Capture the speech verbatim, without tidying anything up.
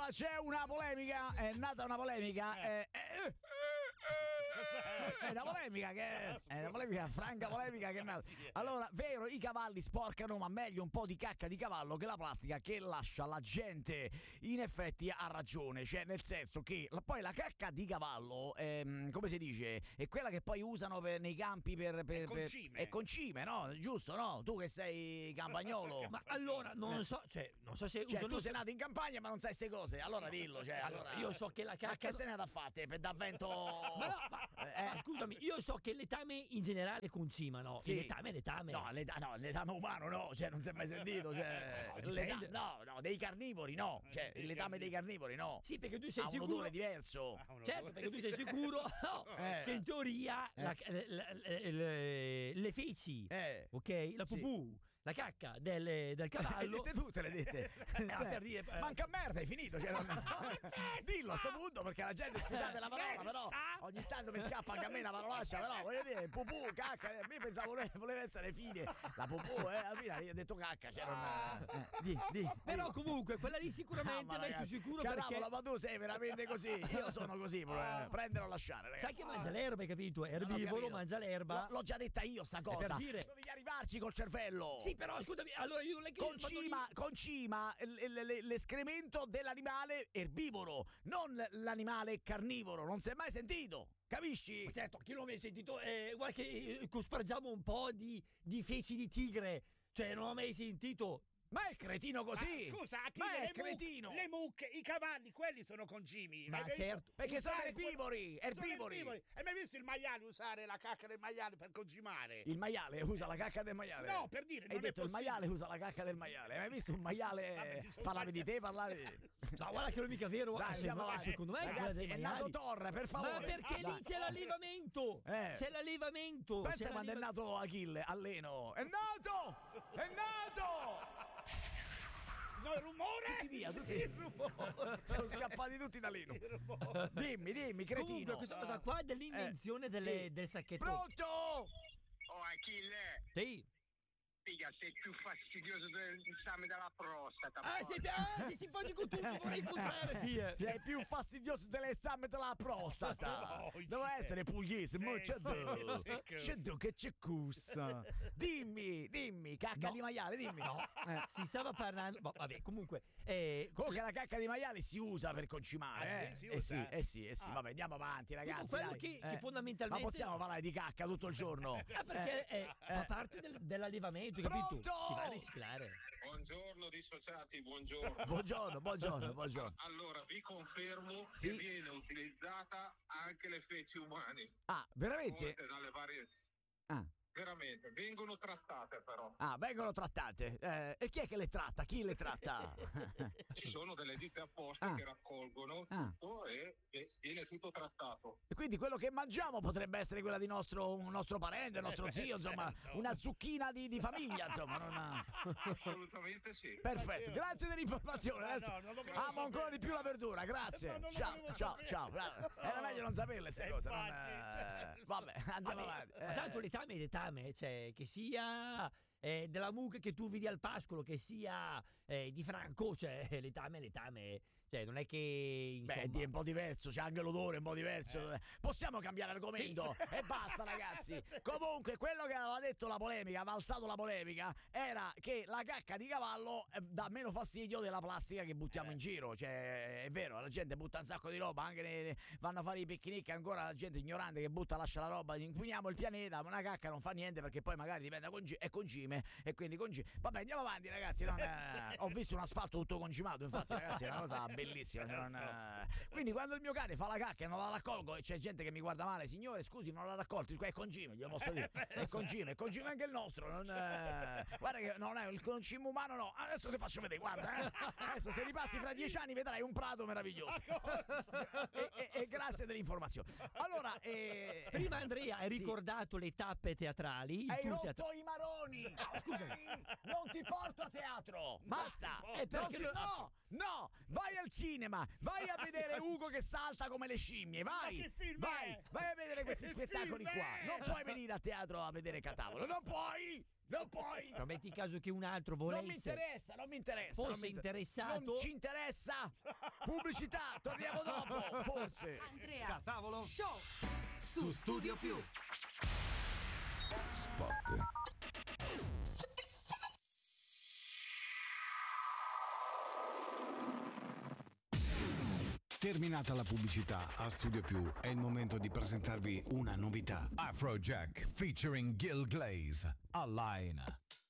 c'è una polemica, è nata una polemica. Eh. Eh, eh, eh, è una polemica che è, è una polemica, franca polemica che è nata. Allora, vero, i cavalli sporcano, ma meglio un po' di cacca di cavallo che la plastica che lascia la gente. In effetti ha ragione, cioè nel senso che la, poi la cacca di cavallo, ehm, come si dice, è quella che poi usano per, nei campi per, per, è concime. per, è concime, no? Giusto, no? Tu che sei campagnolo. Ma allora non so, cioè non so se Cioè, usano- tu sei nato in campagna ma non sai ste cose, allora dillo, cioè, allora io so che la ma cacca che se ne ha da fate per d'avvento? Ma no, ma, Eh, scusami, io so che letame in generale è concima, no? sì. Il letame è letame. No, l'età, no, letame umano no, cioè non si è mai sentito, cioè, No, l'età- dipende. no, no, dei carnivori no, cioè il letame dei carnivori no. Sì, perché tu sei Ha un sicuro. odore diverso. Ah, un Certo, odore. perché tu sei sicuro no, Eh. che in teoria la- la- la- le, le feci, Eh. ok? La Sì. pupù, la cacca del, del Le cavallo. dette tutte le dette. Cioè, per dire, eh. manca merda, hai finito. Cioè, non... Dillo a sto punto perché la gente, scusate la parola, però ogni tanto mi scappa anche a me una parolaccia, però voglio dire, pupù, cacca, io pensavo voleva, voleva essere fine. La pupù, eh, alla fine ha detto cacca, cioè non. Eh, di, di, Però di. comunque quella lì sicuramente Mamma, mezzo ragazzi, sicuro cavolo, perché ma tu sei veramente così. Io sono così, eh, prendere o lasciare, ragazzi. sai che mangia l'erba, hai capito? È Non ho erbivoro, capito. mangia l'erba. L'ho, l'ho già detta io sta cosa. per dire. Dovevi arrivarci col cervello. Sì, però scusami, allora io non è che vado lì- Concima, concima l- l- l'escremento dell'animale erbivoro, non l'animale carnivoro. Non si è mai sentito, capisci? Certo, chi non mi ha sentito? Eh, guarda che eh, cospargiamo un po' di, di feci di tigre. Cioè, non ho mai sentito. Ma è cretino così. Ah, scusa, Achille, ma è le, cretino. muc- le mucche, i cavalli, quelli sono concimi. Ma Hai visto certo, perché sono usare erbivori, quel- sono erbivori. erbivori. Hai mai visto il maiale usare la cacca del maiale per concimare? Il maiale usa la cacca del maiale. No, per dire, Hai non è detto il possibile. maiale usa la cacca del maiale. Hai mai visto un Vabbè, maiale? ci sono Parlavi di te, variazioni. parlavi. No, guarda che non è mica vero. Dai, ah, andiamo secondo, avanti. secondo me è quella Ragazzi, dei è nato maiali. Thor, per favore. Ma perché Ah, lì dai. c'è l'allevamento? Eh. C'è l'allevamento. Pensa c'è quando è l'alleva- nato Achille, alleno. È nato! È nato! No, il rumore! Tutti via, tutti. Il rumore! Sono scappati tutti da Lino. Dimmi, dimmi, cretino. Comunque, questa cosa qua è dell'invenzione Eh, delle, sì. del sacchetto. Pronto? Oh Achille, Sì. figa, sei più fastidioso dell'esame della prostata. Ah, sei, ah, sei simpatico tu, ti vorrei incontrare, figlia. Sei più fastidioso dell'esame della prostata. No, Deve c'è. essere pugliese, Sì, mo c'è sì, do. sì, che- C'è do che c'è cussa. Dimmi, dimmi, cacca No. di maiale, dimmi. No, eh, si stava parlando. boh, vabbè, comunque. Eh, Comunque la cacca di maiale si usa per concimare, Ah, eh? sì? Si Eh usa? sì, eh sì, eh sì. Ah. Vabbè, andiamo avanti, ragazzi. quello dai. che- che Eh. fondamentalmente- Ma possiamo parlare di cacca tutto il giorno? ah, perché eh, fa parte del- dell'allevamento, capito? Pronto? Si va a riciclare. Buongiorno dissociati, buongiorno. Buongiorno, buongiorno, buongiorno. Allora, vi confermo Sì. che viene utilizzata anche le feci umane. Ah, veramente? Molte dalle varie... Ah. Veramente, vengono trattate però. Ah, vengono trattate. Eh, e chi è che le tratta? Chi le tratta? Ci sono delle ditte apposta Ah. che raccolgono Ah. tutto e, e viene tutto trattato. E quindi quello che mangiamo potrebbe essere quella di nostro, un nostro parente, un nostro Eh, zio, insomma, certo. una zucchina di, di famiglia, insomma. Non ha... Assolutamente sì. Perfetto, grazie dell'informazione. Ma Adesso no, non lo volevo amo ancora sapere. di più la verdura, grazie. Ma non lo ciao, volevo ciao, sapere. ciao. Bravo. Era meglio non saperle queste Eh, cose. Non, infatti, eh, cioè, Vabbè, andiamo Vabbè, avanti. ma tanto letame è letame, cioè che sia eh, della mucca che tu vedi al pascolo, che sia eh, di Franco, cioè letame è letame, cioè non è che insomma. Beh, è un po' diverso, c'è anche l'odore un po' diverso. Possiamo cambiare argomento e basta, ragazzi. Comunque, quello che aveva detto la polemica, aveva alzato la polemica, era che la cacca di cavallo eh, dà meno fastidio della plastica che buttiamo in giro. Cioè, è vero, la gente butta un sacco di roba, anche ne, vanno a fare i picnic, ancora la gente ignorante che butta, lascia la roba, inquiniamo il pianeta, ma una cacca non fa niente perché poi magari dipende congi- è concime e quindi concime. Vabbè, andiamo avanti, ragazzi. Non, eh, ho visto un asfalto tutto concimato, infatti, ragazzi, è una cosa bellissima. Non, eh. Quindi quando il mio cane fa la cacca e non la raccolgo e c'è gente che mi guarda male, signore, scusi, non l'ha raccolto, è concime, glielo posso dire. È concime, è concime anche il nostro. Non, eh. Guarda che non è il concime umano, no. Adesso ti faccio vedere, guarda, eh. Adesso se ripassi fra dieci anni vedrai un prato meraviglioso. e, e- e grazie dell'informazione. Allora, eh, Prima Andrea hai sì. ricordato le tappe teatrali, il Hai tour rotto teatra- i maroni! Scusami, non ti porto a teatro! Basta! Eh, perché Non ti- lo- no, no! vai al cinema, vai a vedere Ugo che salta come le scimmie, vai, Ma che film vai, è? vai a vedere questi Che spettacoli film qua. è? Non puoi venire a teatro a vedere Catavolo, non puoi, non puoi. Ma metti caso che un altro volesse. Non mi interessa, non mi interessa. Fosse non mi inter- interessato. Non ci interessa. Pubblicità, torniamo dopo, forse. Andrea Catavolo Show su Studio Più. Spot. Terminata la pubblicità, a Studio Più è il momento di presentarvi una novità. Afrojack featuring Gil Glaze, A Line.